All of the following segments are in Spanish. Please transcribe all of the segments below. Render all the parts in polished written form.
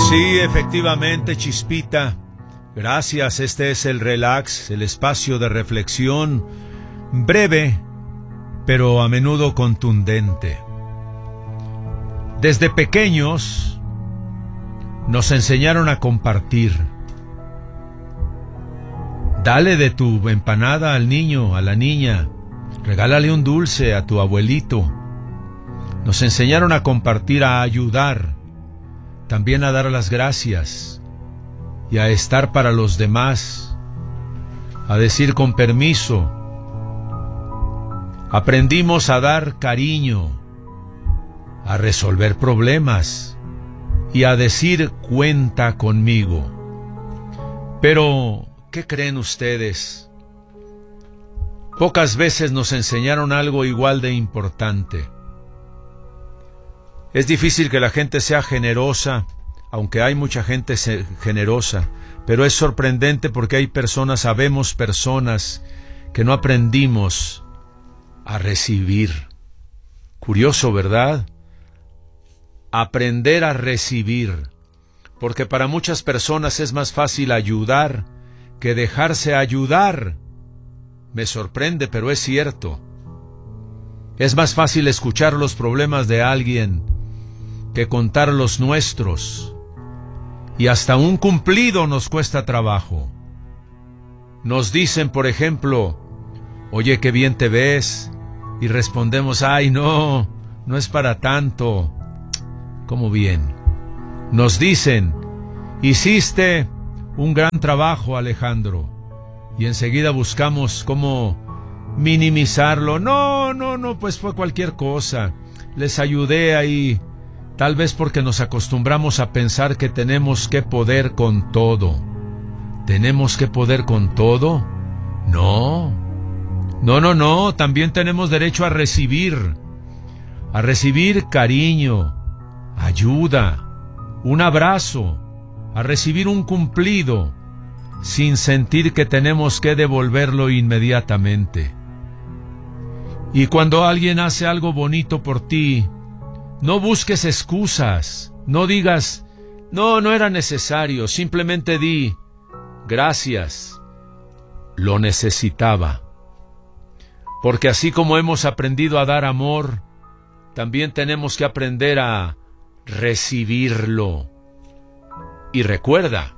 Sí, efectivamente, Chispita. Gracias, este es el relax, el espacio de reflexión breve, pero a menudo contundente. Desde pequeños nos enseñaron a compartir. Dale de tu empanada al niño, a la niña. Regálale un dulce a tu abuelito. Nos enseñaron a compartir, a ayudar, también a dar las gracias y a estar para los demás, a decir con permiso. Aprendimos a dar cariño, a resolver problemas y a decir cuenta conmigo. Pero, ¿qué creen ustedes? Pocas veces nos enseñaron algo igual de importante. Es difícil que la gente sea generosa, aunque hay mucha gente generosa, pero es sorprendente porque hay personas, sabemos personas, que no aprendimos a recibir. Curioso, ¿verdad? Aprender a recibir, porque para muchas personas es más fácil ayudar que dejarse ayudar. Me sorprende, pero es cierto. Es más fácil escuchar los problemas de alguien que contar los nuestros. Y hasta un cumplido nos cuesta trabajo. Nos dicen, por ejemplo, oye, qué bien te ves. Y respondemos, ay, no es para tanto. ¿Cómo bien? Nos dicen, hiciste un gran trabajo, Alejandro. Y enseguida buscamos cómo minimizarlo. No, pues fue cualquier cosa. Les ayudé ahí. Tal vez porque nos acostumbramos a pensar que tenemos que poder con todo. ¿Tenemos que poder con todo? No. También tenemos derecho a recibir cariño, ayuda, un abrazo, a recibir un cumplido, sin sentir que tenemos que devolverlo inmediatamente. Y cuando alguien hace algo bonito por ti, no busques excusas, no digas, no era necesario, simplemente di, gracias, lo necesitaba. Porque así como hemos aprendido a dar amor, también tenemos que aprender a recibirlo. Y recuerda,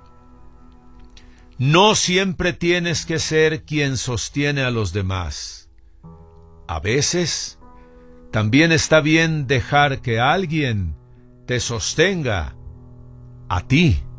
no siempre tienes que ser quien sostiene a los demás. A veces, también está bien dejar que alguien te sostenga a ti.